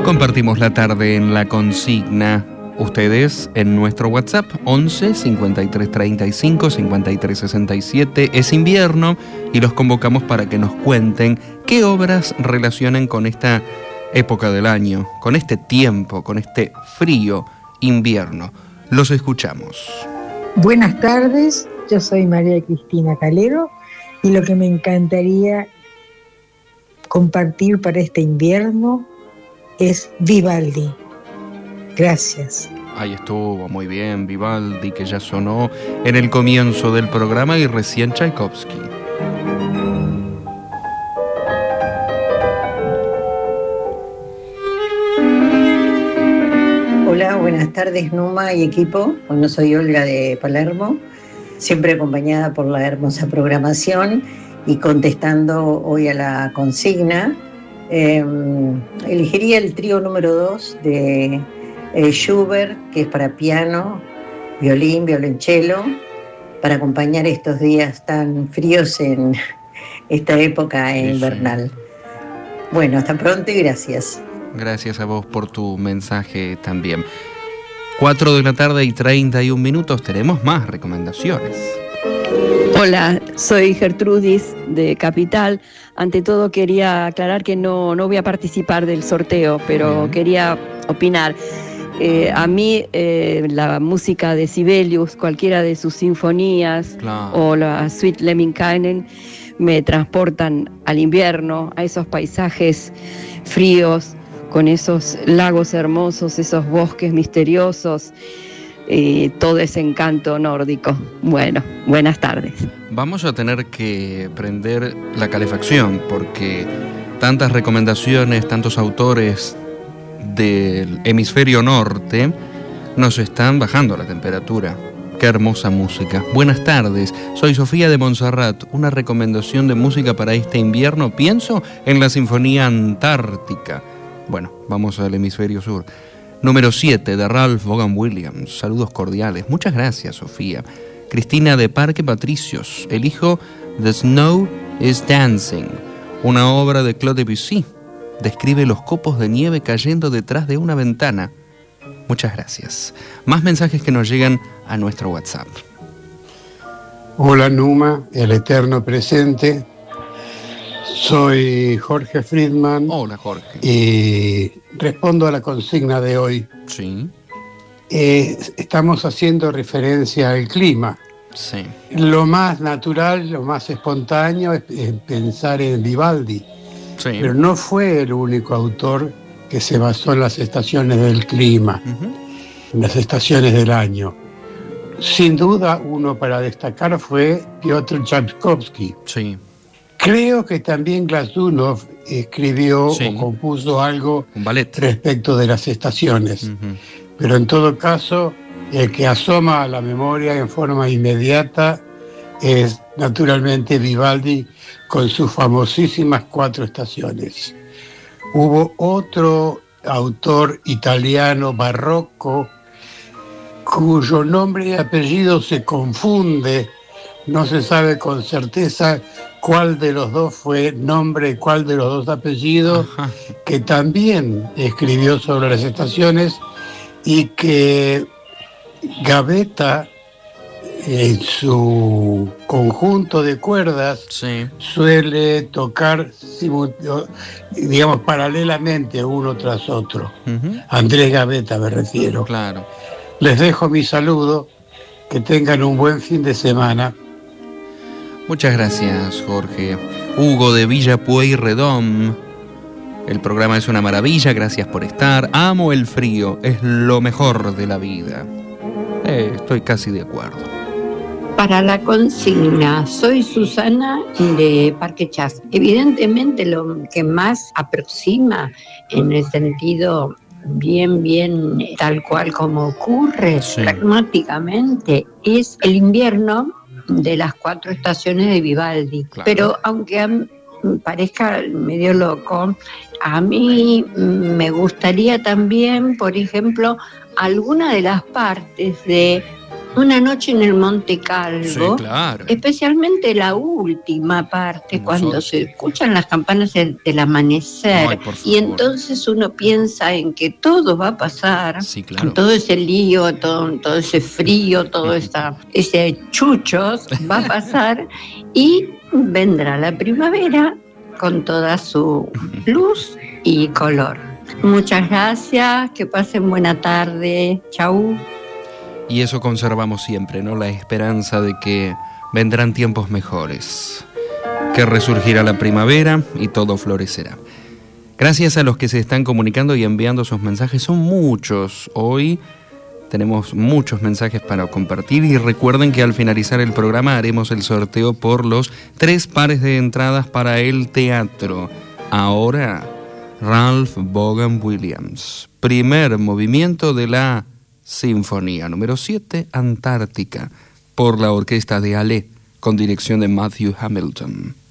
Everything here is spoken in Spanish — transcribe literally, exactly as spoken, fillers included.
Compartimos la tarde en La Consigna. Ustedes en nuestro WhatsApp once cincuenta y tres treinta y cinco cincuenta y tres sesenta y siete. Es invierno y los convocamos para que nos cuenten qué obras relacionan con esta época del año, con este tiempo, con este frío invierno. Los escuchamos. Buenas tardes, yo soy María Cristina Calero y lo que me encantaría compartir para este invierno es Vivaldi. Gracias. Ahí estuvo, muy bien, Vivaldi, que ya sonó en el comienzo del programa, y recién Tchaikovsky. Hola, buenas tardes, Numa y equipo. Bueno, soy Olga de Palermo, siempre acompañada por la hermosa programación y contestando hoy a la consigna. Eh, elegiría el trío número dos de eh, Schubert, que es para piano, violín, violonchelo, para acompañar estos días tan fríos en esta época invernal. Bueno, hasta pronto y gracias. Gracias a vos por tu mensaje también. Cuatro de la tarde y treinta y un minutos, tenemos más recomendaciones. Hola, soy Gertrudis de Capital. Ante todo quería aclarar que no, no voy a participar del sorteo, pero Bien. quería opinar. Eh, a mí eh, la música de Sibelius, cualquiera de sus sinfonías, claro. o la Suite Lemminkainen, me transportan al invierno, a esos paisajes fríos, con esos lagos hermosos, esos bosques misteriosos, y todo ese encanto nórdico. Bueno, buenas tardes. Vamos a tener que prender la calefacción porque tantas recomendaciones, tantos autores del hemisferio norte nos están bajando la temperatura. Qué hermosa música. Buenas tardes, soy Sofía de Montserrat. Una recomendación de música para este invierno, pienso en la Sinfonía Antártica. Bueno, vamos al hemisferio sur. Número siete de Ralph Vaughan Williams. Saludos cordiales. Muchas gracias, Sofía. Cristina de Parque Patricios. Elijo The Snow is Dancing, una obra de Claude Debussy. Describe los copos de nieve cayendo detrás de una ventana. Muchas gracias. Más mensajes que nos llegan a nuestro WhatsApp. Hola, Numa, el eterno presente. Soy Jorge Friedman. Hola, Jorge. Y respondo a la consigna de hoy. Sí. Eh, estamos haciendo referencia al clima. Sí. Lo más natural, lo más espontáneo es, es pensar en Vivaldi. Sí. Pero no fue el único autor que se basó en las estaciones del clima, uh-huh. en las estaciones del año. Sin duda, uno para destacar fue Piotr Tchaikovsky. Sí. Creo que también Glazunov escribió sí. o compuso algo Un ballet. respecto de las estaciones. Uh-huh. Pero en todo caso, el que asoma a la memoria en forma inmediata es naturalmente Vivaldi con sus famosísimas cuatro estaciones. Hubo otro autor italiano barroco cuyo nombre y apellido se confunde. No se sabe con certeza cuál de los dos fue nombre y cuál de los dos apellidos, Ajá. que también escribió sobre las estaciones y que Gavetta, en su conjunto de cuerdas, sí. suele tocar, digamos, paralelamente uno tras otro. Uh-huh. Andrés Gavetta me refiero. Claro. Les dejo mi saludo, que tengan un buen fin de semana. Muchas gracias, Jorge. Hugo de Villa Pueyrredón. El programa es una maravilla, gracias por estar. Amo el frío, es lo mejor de la vida. Eh, estoy casi de acuerdo. Para la consigna, soy Susana de Parque Chas. Evidentemente lo que más aproxima en el sentido bien, bien tal cual como ocurre, sí. pragmáticamente, es el invierno de las cuatro estaciones de Vivaldi. Claro. Pero aunque a mí parezca medio loco, a mí me gustaría también, por ejemplo, alguna de las partes de Una noche en el Monte Calvo, Sí, claro. especialmente la última parte, cuando Nosotros. se escuchan las campanas del, del amanecer, Ay, por favor. y entonces uno piensa en que todo va a pasar, Sí, claro. todo ese lío, todo, todo ese frío, todo esta, ese chuchos va a pasar, y vendrá la primavera con toda su luz y color. Muchas gracias, que pasen buena tarde, chau. Y eso conservamos siempre, ¿no? La esperanza de que vendrán tiempos mejores, que resurgirá la primavera y todo florecerá. Gracias a los que se están comunicando y enviando sus mensajes, son muchos. Hoy tenemos muchos mensajes para compartir y recuerden que al finalizar el programa haremos el sorteo por los tres pares de entradas para el teatro. Ahora, Ralph Vaughan Williams, primer movimiento de la Sinfonía número siete, Antártica, por la orquesta de Ale, con dirección de Matthew Hamilton.